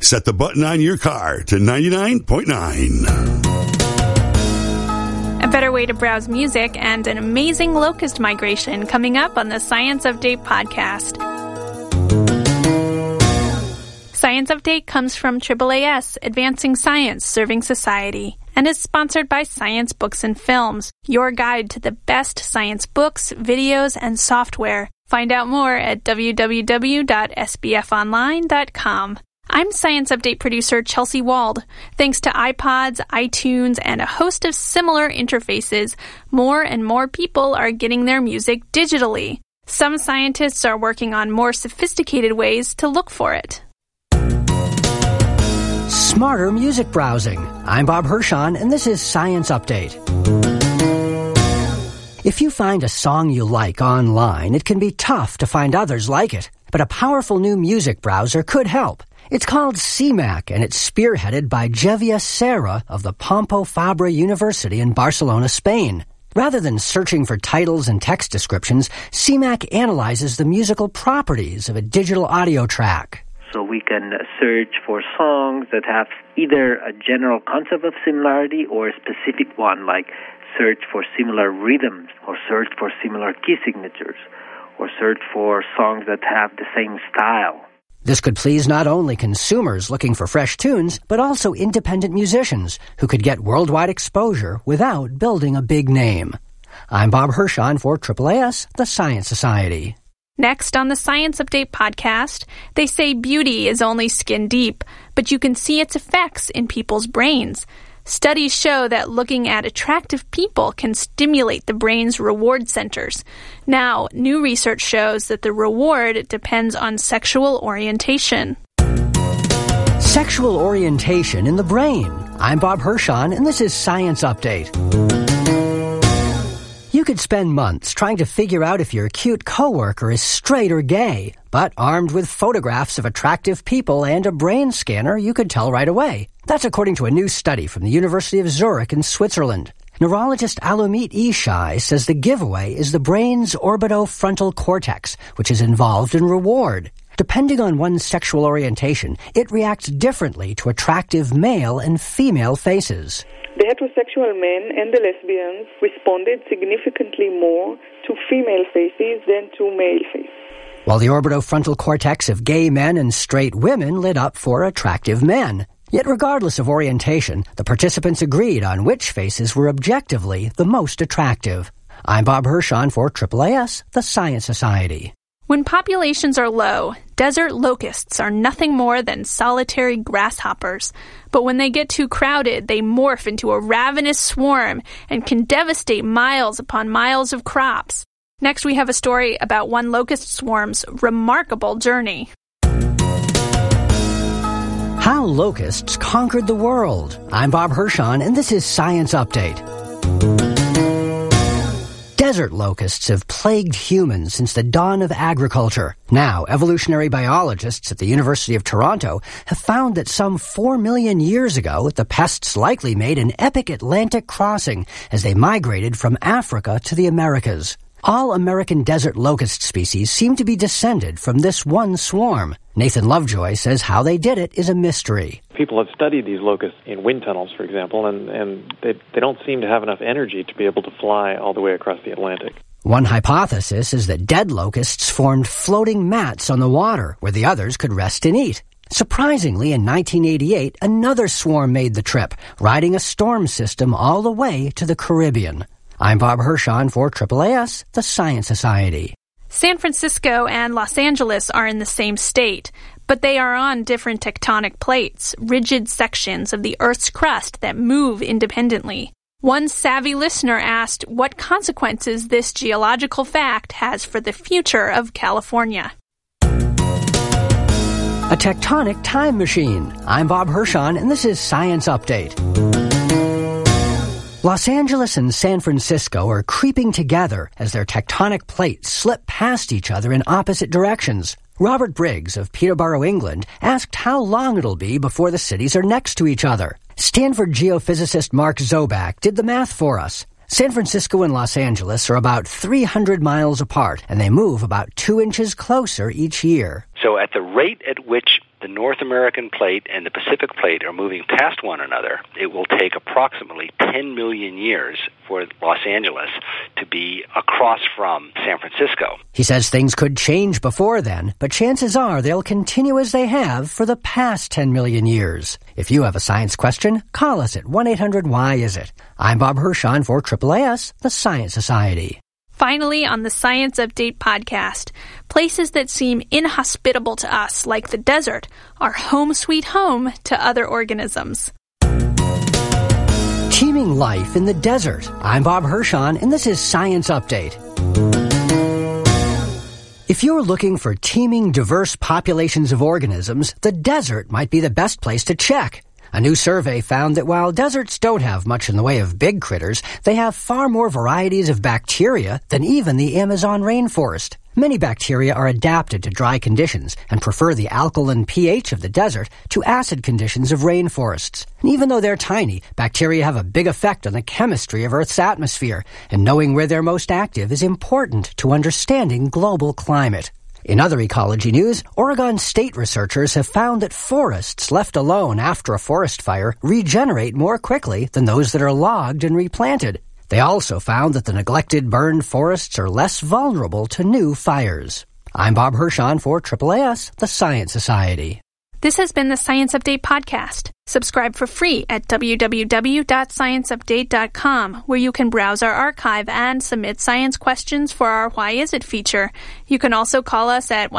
set the button on your car to 99.9. A better way to browse music and an amazing locust migration coming up on the Science Update podcast. Science Update comes from AAAS, Advancing Science, Serving Society, and is sponsored by Science Books and Films, your guide to the best science books, videos, and software. Find out more at www.sbfonline.com. I'm Science Update producer Chelsea Wald. Thanks to iPods, iTunes, and a host of similar interfaces, more and more people are getting their music digitally. Some scientists are working on more sophisticated ways to look for it. Smarter music browsing. I'm Bob Hirschon, and this is Science Update. If you find a song you like online, it can be tough to find others like it. But a powerful new music browser could help. It's called CMAC, and it's spearheaded by Javier Serra of the Pompeu Fabra University in Barcelona, Spain. Rather than searching for titles and text descriptions, CMAC analyzes the musical properties of a digital audio track. So we can search for songs that have either a general concept of similarity or a specific one, like search for similar rhythms, or search for similar key signatures, or search for songs that have the same style. This could please not only consumers looking for fresh tunes, but also independent musicians who could get worldwide exposure without building a big name. I'm Bob Hirschon for AAAS, the Science Society. Next on the Science Update podcast, they say beauty is only skin deep, but you can see its effects in people's brains. Studies show that looking at attractive people can stimulate the brain's reward centers. Now, new research shows that the reward depends on sexual orientation. Sexual orientation in the brain. I'm Bob Hirschon, and this is Science Update. You could spend months trying to figure out if your cute coworker is straight or gay, but armed with photographs of attractive people and a brain scanner, you could tell right away. That's according to a new study from the University of Zurich in Switzerland. Neurologist Alomit Ishai says the giveaway is the brain's orbitofrontal cortex, which is involved in reward. Depending on one's sexual orientation, it reacts differently to attractive male and female faces. The heterosexual men and the lesbians responded significantly more to female faces than to male faces. While the orbitofrontal cortex of gay men and straight women lit up for attractive men. Yet regardless of orientation, the participants agreed on which faces were objectively the most attractive. I'm Bob Hirschon for AAAS, the Science Society. When populations are low, desert locusts are nothing more than solitary grasshoppers. But when they get too crowded, they morph into a ravenous swarm and can devastate miles upon miles of crops. Next, we have a story about one locust swarm's remarkable journey. How locusts conquered the world. I'm Bob Hirschon, and this is Science Update. Desert locusts have plagued humans since the dawn of agriculture. Now, evolutionary biologists at the University of Toronto have found that some 4 million years ago, the pests likely made an epic Atlantic crossing as they migrated from Africa to the Americas. All American desert locust species seem to be descended from this one swarm. Nathan Lovejoy says how they did it is a mystery. People have studied these locusts in wind tunnels, for example, and they don't seem to have enough energy to be able to fly all the way across the Atlantic. One hypothesis is that dead locusts formed floating mats on the water where the others could rest and eat. Surprisingly, in 1988, another swarm made the trip, riding a storm system all the way to the Caribbean. I'm Bob Hirschon for AAAS, the Science Society. San Francisco and Los Angeles are in the same state, but they are on different tectonic plates, rigid sections of the Earth's crust that move independently. One savvy listener asked what consequences this geological fact has for the future of California. A tectonic time machine. I'm Bob Hirschon, and this is Science Update. Los Angeles and San Francisco are creeping together as their tectonic plates slip past each other in opposite directions. Robert Briggs of Peterborough, England, asked how long it'll be before the cities are next to each other. Stanford geophysicist Mark Zoback did the math for us. San Francisco and Los Angeles are about 300 miles apart, and they move about 2 inches closer each year. So at the rate at which the North American plate and the Pacific plate are moving past one another, it will take approximately 10 million years for Los Angeles to be across from San Francisco. He says things could change before then, but chances are they'll continue as they have for the past 10 million years. If you have a science question, call us at 1-800-WHY-IS-IT. I'm Bob Hirschon for AAAS, the Science Society. Finally, on the Science Update podcast, places that seem inhospitable to us, like the desert, are home sweet home to other organisms. Teeming life in the desert. I'm Bob Hirschon, and this is Science Update. If you're looking for teeming, diverse populations of organisms, the desert might be the best place to check. A new survey found that while deserts don't have much in the way of big critters, they have far more varieties of bacteria than even the Amazon rainforest. Many bacteria are adapted to dry conditions and prefer the alkaline pH of the desert to acid conditions of rainforests. And even though they're tiny, bacteria have a big effect on the chemistry of Earth's atmosphere, and knowing where they're most active is important to understanding global climate. In other ecology news, Oregon State researchers have found that forests left alone after a forest fire regenerate more quickly than those that are logged and replanted. They also found that the neglected, burned forests are less vulnerable to new fires. I'm Bob Hirschon for AAAS, the Science Society. This has been the Science Update podcast. Subscribe for free at www.scienceupdate.com, where you can browse our archive and submit science questions for our Why Is It feature. You can also call us at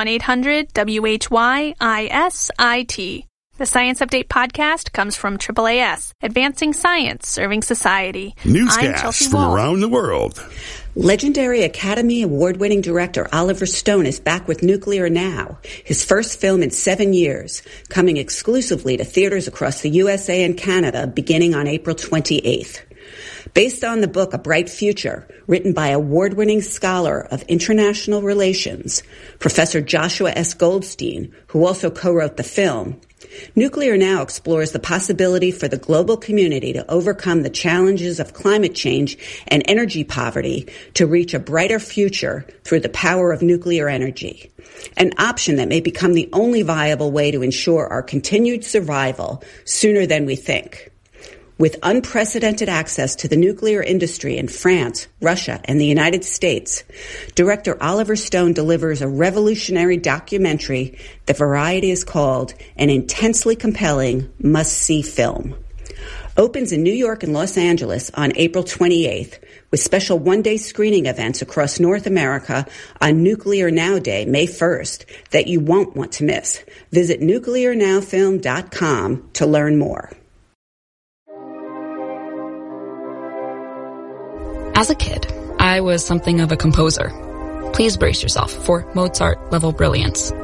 1-800-WHY-ISIT. The Science Update podcast comes from AAAS, advancing science, serving society. Newscasts from around the world. Legendary Academy Award-winning director Oliver Stone is back with Nuclear Now, his first film in 7 years, coming exclusively to theaters across the USA and Canada beginning on April 28th. Based on the book A Bright Future, written by award-winning scholar of international relations, Professor Joshua S. Goldstein, who also co-wrote the film, Nuclear Now explores the possibility for the global community to overcome the challenges of climate change and energy poverty to reach a brighter future through the power of nuclear energy, an option that may become the only viable way to ensure our continued survival sooner than we think. With unprecedented access to the nuclear industry in France, Russia, and the United States, director Oliver Stone delivers a revolutionary documentary that Variety has called an intensely compelling, must-see film. Opens in New York and Los Angeles on April 28th, with special one-day screening events across North America on Nuclear Now Day, May 1st, that you won't want to miss. Visit nuclearnowfilm.com to learn more. As a kid, I was something of a composer. Please brace yourself for Mozart-level brilliance.